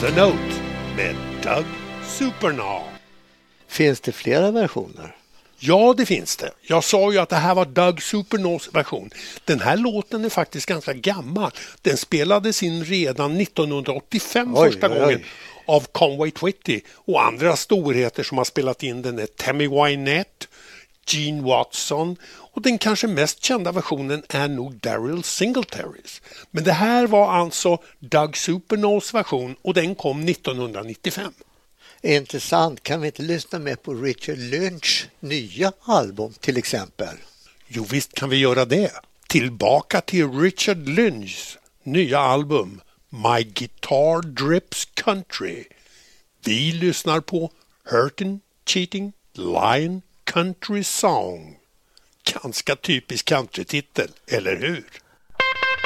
the Note med Doug Supernaw. Finns det flera versioner? Ja, det finns det. Jag sa ju att det här var Doug Supernaws version. Den här låten är faktiskt ganska gammal. Den spelades in redan 1985 första gången av Conway Twitty, och andra storheter som har spelat in den är Tammy Wynette, Gene Watson, och den kanske mest kända versionen är nog Daryl Singletary's. Men det här var alltså Doug Supernaws version, och den kom 1995. Intressant. Kan vi inte lyssna mer på Richard Lynchs nya album till exempel? Jo, visst kan vi göra det. Tillbaka till Richard Lynchs nya album My Guitar Drips Country. Vi lyssnar på Hurtin', Cheating, Lying, Country Song. Ganska typisk countrytitel, eller hur?